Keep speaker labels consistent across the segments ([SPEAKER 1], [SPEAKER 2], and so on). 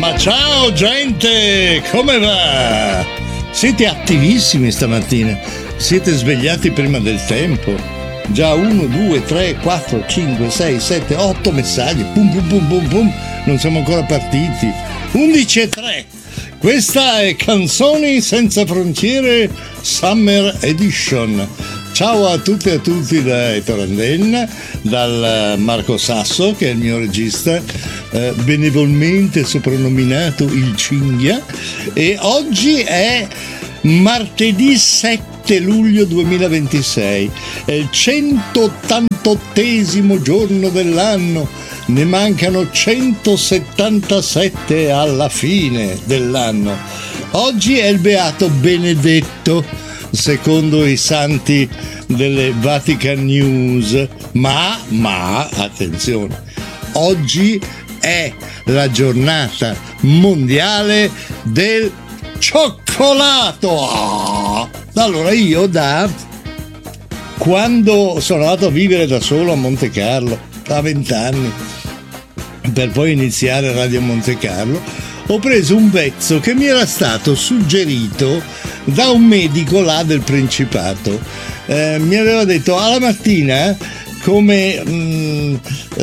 [SPEAKER 1] Ma ciao gente, come va? Siete attivissimi stamattina, siete svegliati prima del tempo. Già 1, 2, 3, 4, 5, 6, 7, 8 messaggi, pum pum pum pum pum, non siamo ancora partiti. 11 e 3. Questa è Canzoni Senza Frontiere Summer Edition. Ciao a tutte e a tutti da Ettore Andenna, dal Marco Sasso, che è il mio regista, benevolmente soprannominato il Cinghia, e oggi è martedì 7 luglio 2026, è il 188esimo giorno dell'anno, ne mancano 177 alla fine dell'anno. Oggi è il Beato Benedetto, secondo i santi delle Vatican News, ma attenzione, oggi è la giornata mondiale del cioccolato. Allora io da quando sono andato a vivere da solo a Monte Carlo a 20 anni per poi iniziare Radio Monte Carlo, ho preso un vezzo che mi era stato suggerito da un medico là del Principato. Mi aveva detto alla mattina, come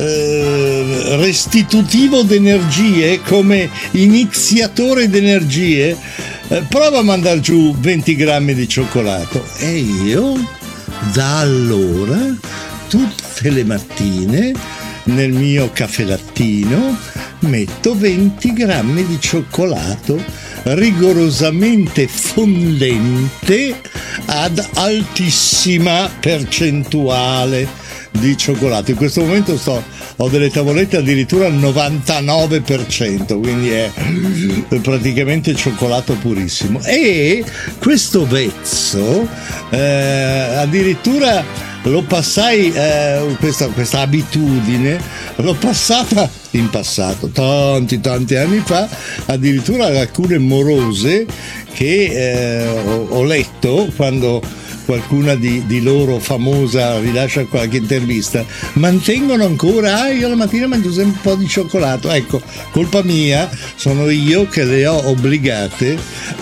[SPEAKER 1] restitutivo d'energie, come iniziatore d'energie, prova a mandare giù 20 grammi di cioccolato. E io da allora tutte le mattine nel mio caffè lattino metto 20 grammi di cioccolato rigorosamente fondente ad altissima percentuale di cioccolato. In questo momento ho delle tavolette addirittura al 99%, quindi è praticamente cioccolato purissimo. E questo vezzo addirittura lo passai, questa abitudine l'ho passata in passato, tanti anni fa, addirittura ad alcune morose che ho letto quando qualcuna di loro famosa rilascia qualche intervista, mantengono ancora, io la mattina mangio sempre un po' di cioccolato. Ecco, colpa mia, sono io che le ho obbligate,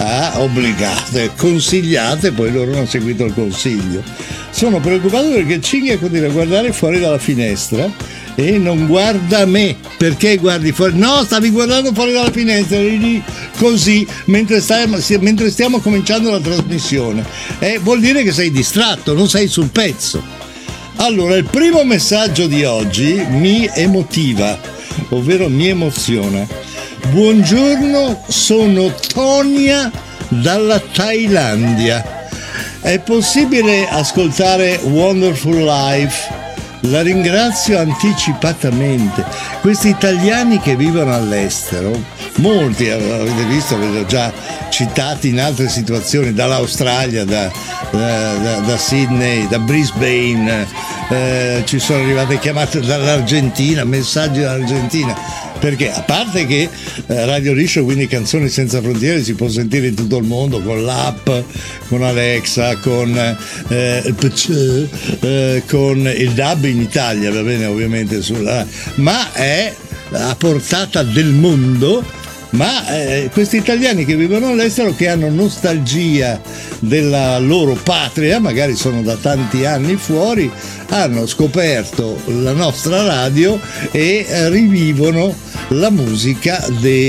[SPEAKER 1] consigliate, poi loro non hanno seguito il consiglio. Sono preoccupato perché Cinghia continua a guardare fuori dalla finestra e non guarda me. Perché guardi fuori? No, stavi guardando fuori dalla finestra, eri lì così mentre stiamo cominciando la trasmissione. Vuol dire che sei distratto, non sei sul pezzo. Allora, il primo messaggio di oggi mi emotiva, ovvero mi emoziona. Buongiorno, sono Tonia dalla Thailandia. È possibile ascoltare Wonderful Life? La ringrazio anticipatamente. Questi italiani che vivono all'estero, molti avete visto, avete già citati in altre situazioni, dall'Australia, da Sydney, da Brisbane, ci sono arrivate chiamate dall'Argentina, messaggi dall'Argentina. Perché a parte che Radio Liscio, quindi Canzoni Senza Frontiere, si può sentire in tutto il mondo con l'app, con Alexa, con il PC, con il DAB in Italia, va bene, ovviamente ma è a portata del mondo. Ma questi italiani che vivono all'estero, che hanno nostalgia della loro patria, magari sono da tanti anni fuori, hanno scoperto la nostra radio e rivivono la musica,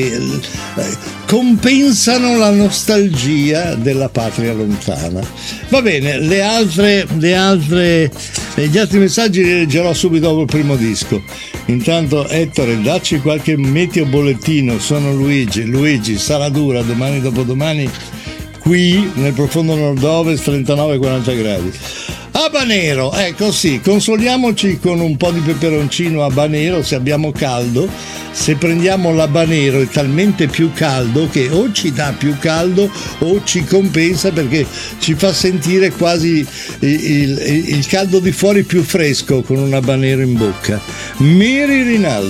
[SPEAKER 1] compensano la nostalgia della patria lontana. Va bene, gli altri messaggi li leggerò subito dopo il primo disco. Intanto Ettore, dacci qualche meteo bollettino. Sono Luigi, sarà dura domani dopodomani qui nel profondo nord-ovest, 39-40 gradi. Habanero, ecco sì, consoliamoci con un po' di peperoncino habanero se abbiamo caldo. Se prendiamo l'habanero è talmente più caldo che o ci dà più caldo o ci compensa, perché ci fa sentire quasi il caldo di fuori più fresco con un habanero in bocca. Mary Rinaldi.